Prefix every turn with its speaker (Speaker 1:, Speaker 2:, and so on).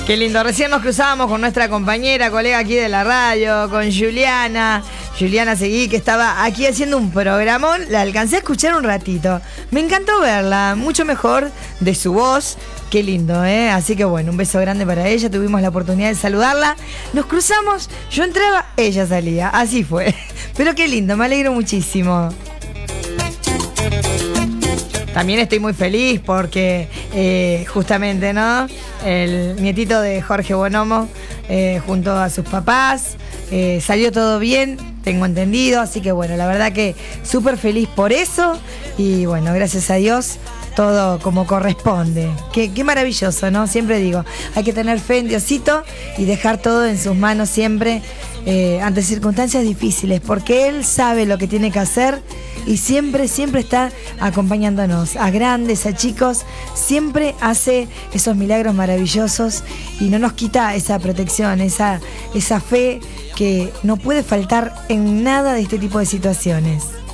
Speaker 1: Qué lindo, recién nos cruzábamos con nuestra compañera, colega aquí de la radio, con Juliana Seguí, que estaba aquí haciendo un programón. La alcancé a escuchar un ratito. Me encantó verla, mucho mejor de su voz. Qué lindo, ¿eh? Así que bueno, un beso grande para ella. Tuvimos la oportunidad de saludarla. Nos cruzamos, yo entraba, ella salía. Así fue. Pero qué lindo, me alegro muchísimo. También estoy muy feliz porque justamente, ¿no? El nietito de Jorge Bonomo, junto a sus papás, salió todo bien, tengo entendido. Así que bueno, la verdad que súper feliz por eso. Y bueno, gracias a Dios, todo como corresponde. Qué maravilloso, ¿no? Siempre digo, hay que tener fe en Diosito y dejar todo en sus manos siempre, ante circunstancias difíciles, porque Él sabe lo que tiene que hacer y siempre está acompañándonos, a grandes, a chicos, siempre hace esos milagros maravillosos y no nos quita esa protección, esa fe que no puede faltar en nada de este tipo de situaciones.